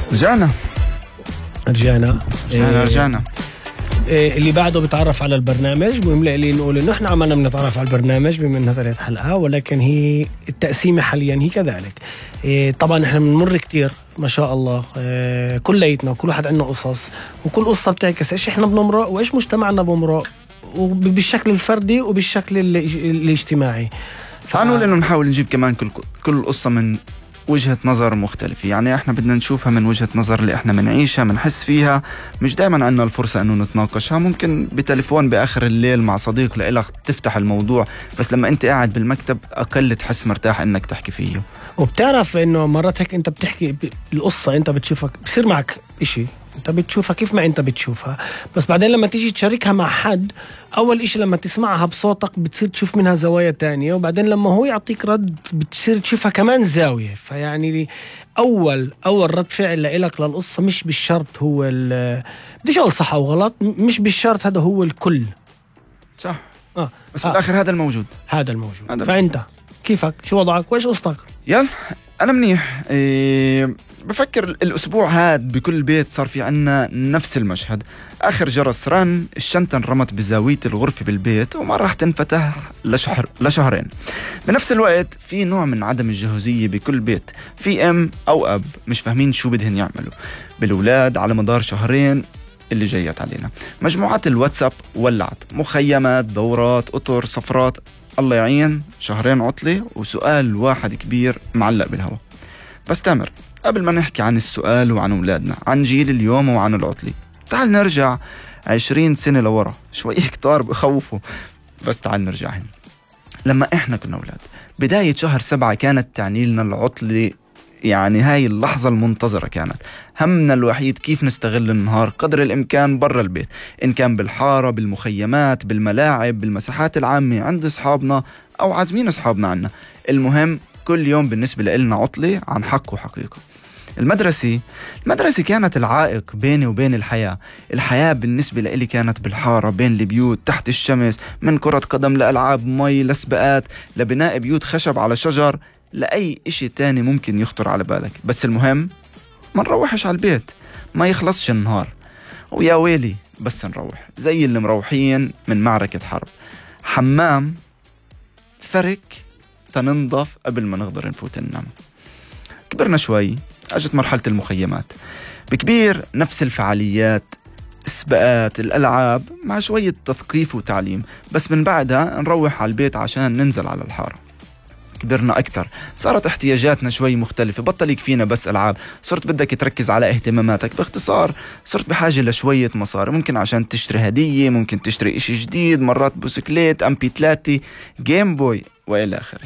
رجعنا. اللي بعده بتعرف على البرنامج. ويملأ لي نقول إنه إحنا عملنا بنتعرف على البرنامج بما إنها 3 حلقة، ولكن هي التقسيمة حاليا هي كذلك. طبعا إحنا بنمر كتير ما شاء الله كليتنا، وكل واحد عندنا قصص، وكل قصة بتعكس إيش إحنا بنمرق وإيش مجتمعنا بمرق، وبالشكل الفردي وبالشكل الاجتماعي. فعنقول إنه نحاول نجيب كمان كل قصة من وجهة نظر مختلفة. يعني احنا بدنا نشوفها من وجهة نظر اللي احنا منعيشها منحس فيها. مش دايما عندنا الفرصة انه نتناقشها، ممكن بتليفون باخر الليل مع صديق لإلك تفتح الموضوع، بس لما انت قاعد بالمكتب اقل تحس مرتاح انك تحكي فيه. وبتعرف انه مرات هيك انت بتحكي القصة انت بتشوفك بصير معك اشي انت بتشوفها كيف ما انت بتشوفها، بس بعدين لما تيجي تشاركها مع حد اول اشي لما تسمعها بصوتك بتصير تشوف منها زوايا تانية، وبعدين لما هو يعطيك رد بتصير تشوفها كمان زاوية. فيعني اول رد فعل لإلك للقصة مش بالشرط هو بديش اقول صح او غلط، مش بالشرط هذا هو الكل صح. بس بالاخر هذا الموجود. فانت كيفك؟ شو وضعك؟ وايش قصتك؟ يلا انا منيح. بفكر الأسبوع هاد بكل بيت صار في عنا نفس المشهد. آخر جرس رن، الشنطة انرمت بزاوية الغرفة بالبيت وما راح تنفتح لشهرين. بنفس الوقت في نوع من عدم الجهوزية بكل بيت. في أم أو أب مش فاهمين شو بدهن يعملوا بالأولاد على مدار شهرين اللي جايت علينا. مجموعات الواتساب ولعت، مخيمات، دورات، أطر، سفرات، الله يعين. شهرين عطلة وسؤال واحد كبير معلق بالهواء. بس تامر، قبل ما نحكي عن السؤال وعن أولادنا، عن جيل اليوم وعن العطلة، تعال نرجع 20 سنة لورا. شوي كتار بخوفوا، بس تعال نرجع هنا لما إحنا كنا أولاد. بداية شهر 7 كانت تعني لنا العطلة، يعني هاي اللحظة المنتظرة كانت. همنا الوحيد كيف نستغل النهار قدر الإمكان برا البيت، إن كان بالحارة، بالمخيمات، بالملاعب، بالمساحات العامة عند أصحابنا أو عازمين أصحابنا عنا. المهم كل يوم بالنسبة لنا عطلة عن حق وحقيقة. المدرسة كانت العائق بيني وبين الحياة بالنسبة لي كانت بالحارة بين البيوت تحت الشمس، من كرة قدم لألعاب مي لسباقات لبناء بيوت خشب على شجر لأي إشي تاني ممكن يخطر على بالك. بس المهم ما نروحش على البيت، ما يخلصش النهار، ويا ويلي بس نروح زي اللي مروحين من معركة حرب. حمام فرق تننضف قبل ما نقدر نفوت ننام. كبرنا شوي، أجت مرحلة المخيمات. بكبير نفس الفعاليات، السباقات، الألعاب، مع شوية تثقيف وتعليم، بس من بعدها نروح على البيت عشان ننزل على الحارة. كبرنا أكتر، صارت احتياجاتنا شوي مختلفة، بطل يكفينا بس ألعاب، صرت بدك تركز على اهتماماتك. باختصار صرت بحاجة لشوية مصاري، ممكن عشان تشتري هدية، ممكن تشتري إشي جديد، مرات بوسكليت، MP3، جيم بوي وإلى آخره.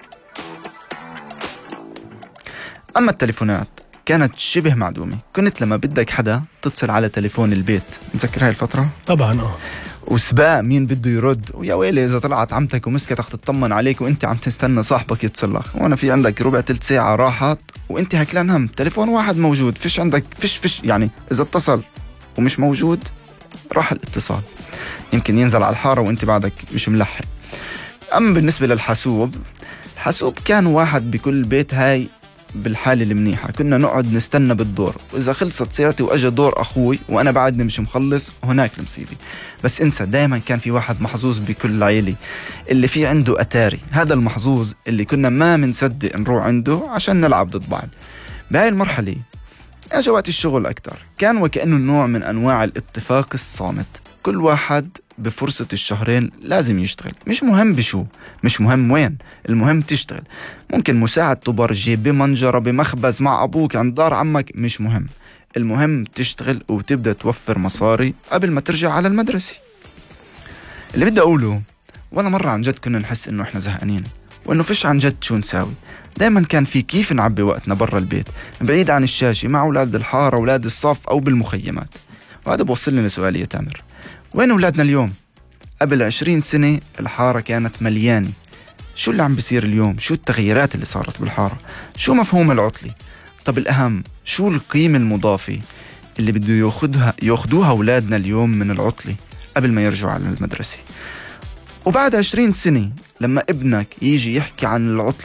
أما التليفونات كانت شبه معدومة. كنت لما بدك حدا تتصل على تليفون البيت، نتذكر هاي الفترة؟ طبعا وسباق مين بده يرد، ويا ويلي إذا طلعت عمتك ومسكتك تطمن عليك وإنت عم تستنى صاحبك يتصلك، وأنا في عندك ربع تلت ساعة راحت وإنت هكلان هم. تليفون واحد موجود، فيش عندك فيش يعني إذا اتصل ومش موجود راح الاتصال، يمكن ينزل على الحارة وإنت بعدك مش ملحق. أما بالنسبة للحاسوب، الحاسوب كان واحد بكل بيت. هاي بالحالة المنيحة كنا نقعد نستنى بالدور، وإذا خلصت ساعتي وأجا دور أخوي وأنا بعدني مش مخلص، هناك المصيبة. بس انسى، دايما كان في واحد محظوظ بكل عيلة اللي في عنده أتاري. هذا المحظوظ اللي كنا ما منصدق نروح عنده عشان نلعب ضد بعض. بهاي المرحلة أجا وقت الشغل أكتر، كان وكأنه نوع من أنواع الاتفاق الصامت. كل واحد بفرصة الشهرين لازم يشتغل، مش مهم بشو، مش مهم وين، المهم تشتغل. ممكن مساعد تبرجي بمنجرة بمخبز مع أبوك عند دار عمك، مش مهم، المهم تشتغل وتبدأ توفر مصاري قبل ما ترجع على المدرسة. اللي بدي أقوله، ولا مرة عن جد كنا نحس إنه إحنا زهقانين وإنه فيش عن جد شو نساوي. دايما كان في كيف نعبي وقتنا برا البيت، بعيد عن الشاشة، مع أولاد الحارة، أولاد الصف، أو بالمخيمات. وهذا بوصلني لسؤالي يا تامر، وين أولادنا اليوم؟ قبل 20 سنة الحارة كانت مليانة. شو اللي عم بيصير اليوم؟ شو التغييرات اللي صارت بالحارة؟ شو مفهوم العطلة؟ طب الأهم، شو القيمة المضافة اللي بده ياخدوها أولادنا اليوم من العطلة قبل ما يرجعوا على المدرسة؟ وبعد 20 سنة لما ابنك يجي يحكي عن العطلة